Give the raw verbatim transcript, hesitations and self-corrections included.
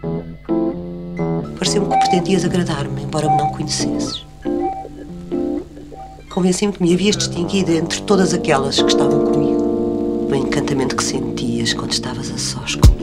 Pareceu-me que pretendias agradar-me, embora me não conhecesses. Convenci-me que me havias distinguido entre todas aquelas que estavam comigo, no encantamento que sentias quando estavas a sós comigo.